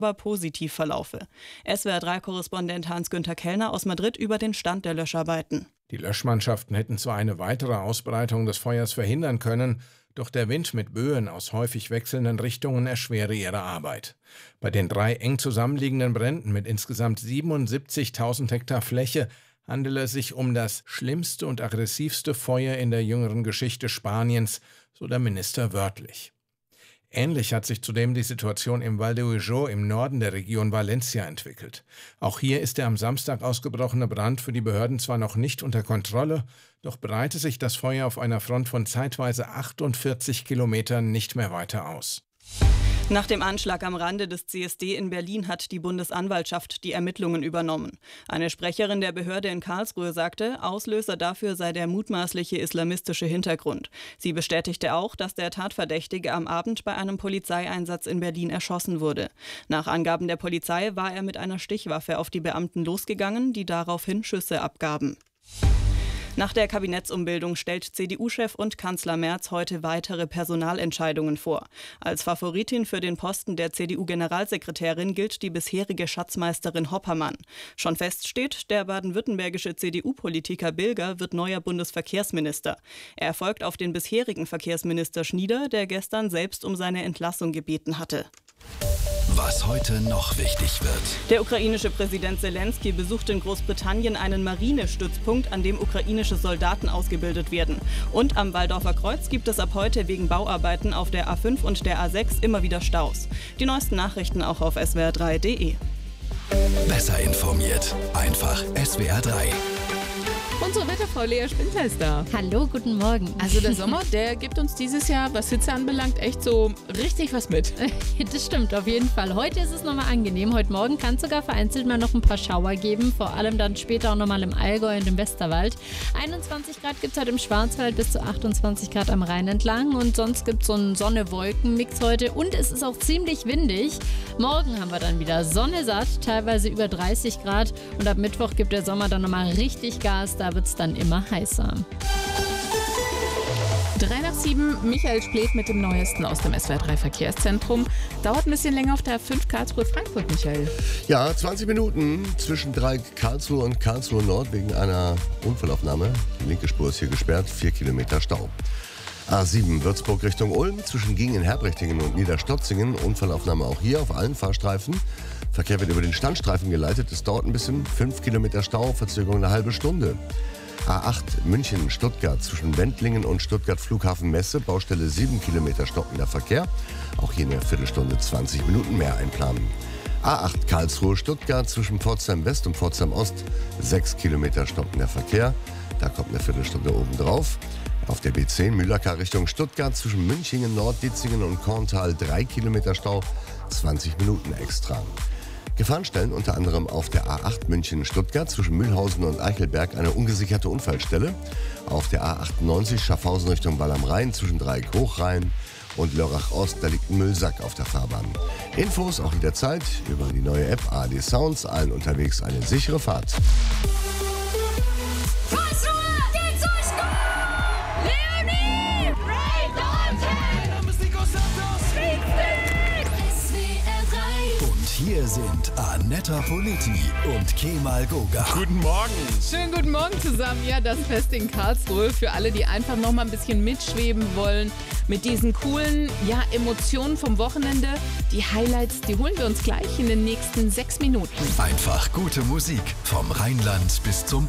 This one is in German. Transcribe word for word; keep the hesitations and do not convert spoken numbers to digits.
aber positiv verlaufe. S W R drei Korrespondent Hans-Günther Kellner aus Madrid über den Stand der Löscharbeiten. Die Löschmannschaften hätten zwar eine weitere Ausbreitung des Feuers verhindern können, doch der Wind mit Böen aus häufig wechselnden Richtungen erschwere ihre Arbeit. Bei den drei eng zusammenliegenden Bränden mit insgesamt siebenundsiebzigtausend Hektar Fläche handele es sich um das schlimmste und aggressivste Feuer in der jüngeren Geschichte Spaniens, so der Minister wörtlich. Ähnlich hat sich zudem die Situation im Val de Ujo im Norden der Region Valencia entwickelt. Auch hier ist der am Samstag ausgebrochene Brand für die Behörden zwar noch nicht unter Kontrolle, doch breitet sich das Feuer auf einer Front von zeitweise achtundvierzig Kilometern nicht mehr weiter aus. Nach dem Anschlag am Rande des C S D in Berlin hat die Bundesanwaltschaft die Ermittlungen übernommen. Eine Sprecherin der Behörde in Karlsruhe sagte, Auslöser dafür sei der mutmaßliche islamistische Hintergrund. Sie bestätigte auch, dass der Tatverdächtige am Abend bei einem Polizeieinsatz in Berlin erschossen wurde. Nach Angaben der Polizei war er mit einer Stichwaffe auf die Beamten losgegangen, die daraufhin Schüsse abgaben. Nach der Kabinettsumbildung stellt C D U-Chef und Kanzler Merz heute weitere Personalentscheidungen vor. Als Favoritin für den Posten der C D U-Generalsekretärin gilt die bisherige Schatzmeisterin Hoppermann. Schon fest steht, der baden-württembergische C D U-Politiker Bilger wird neuer Bundesverkehrsminister. Er folgt auf den bisherigen Verkehrsminister Schnieder, der gestern selbst um seine Entlassung gebeten hatte. Was heute noch wichtig wird. Der ukrainische Präsident Zelensky besucht in Großbritannien einen Marinestützpunkt, an dem ukrainische Soldaten ausgebildet werden. Und am Waldorfer Kreuz gibt es ab heute wegen Bauarbeiten auf der A fünf und der A sechs immer wieder Staus. Die neuesten Nachrichten auch auf S W R drei Punkt de. Besser informiert. Einfach S W R drei. Unsere Wetterfrau Lea Spindler ist da. Hallo, guten Morgen. Also der Sommer, der gibt uns dieses Jahr, was Hitze anbelangt, echt so richtig was mit. Das stimmt, auf jeden Fall. Heute ist es nochmal angenehm. Heute Morgen kann es sogar vereinzelt mal noch ein paar Schauer geben. Vor allem dann später auch nochmal im Allgäu und im Westerwald. einundzwanzig Grad gibt es heute im Schwarzwald, bis zu achtundzwanzig Grad am Rhein entlang. Und sonst gibt es so einen Sonne-Wolken-Mix heute. Und es ist auch ziemlich windig. Morgen haben wir dann wieder Sonne satt, teilweise über dreißig Grad. Und ab Mittwoch gibt der Sommer dann nochmal richtig Gas. Da wird es dann immer heißer. Drei nach sieben, Michael Splet mit dem Neuesten aus dem S W R drei Verkehrszentrum. Dauert ein bisschen länger auf der A fünf Karlsruhe-Frankfurt, Michael. Ja, zwanzig Minuten zwischen drei Karlsruhe und Karlsruhe Nord wegen einer Unfallaufnahme. Die linke Spur ist hier gesperrt, vier Kilometer Stau. A sieben Würzburg Richtung Ulm, zwischen Gingen-Herbrichtingen und Niederstotzingen. Unfallaufnahme auch hier auf allen Fahrstreifen. Verkehr wird über den Standstreifen geleitet. Es dauert ein bisschen, fünf Kilometer Stau, Verzögerung eine halbe Stunde. A acht München-Stuttgart zwischen Wendlingen und Stuttgart Flughafen Messe, Baustelle sieben Kilometer stockender Verkehr. Auch hier eine Viertelstunde, zwanzig Minuten mehr einplanen. A acht Karlsruhe-Stuttgart zwischen Pforzheim West und Pforzheim Ost, sechs Kilometer stockender Verkehr. Da kommt eine Viertelstunde obendrauf. Auf der B zehn Mühlacker Richtung Stuttgart zwischen Münchingen, Nord-Ditzingen und Korntal drei Kilometer Stau, zwanzig Minuten extra. Gefahrenstellen unter anderem auf der A acht München-Stuttgart zwischen Mühlhausen und Eichelberg eine ungesicherte Unfallstelle. Auf der A achtundneunzig Schaffhausen Richtung Wall am Rhein zwischen Dreieck Hochrhein und Lörrach Ost, da liegt ein Müllsack auf der Fahrbahn. Infos auch jederzeit über die neue App A R D Sounds. Allen unterwegs eine sichere Fahrt. Hier sind Annetta Politi und Kemal Goga. Guten Morgen. Schönen guten Morgen zusammen. Ja, das Fest in Karlsruhe für alle, die einfach noch mal ein bisschen mitschweben wollen mit diesen coolen, ja, Emotionen vom Wochenende. Die Highlights, die holen wir uns gleich in den nächsten sechs Minuten. Einfach gute Musik vom Rheinland bis zum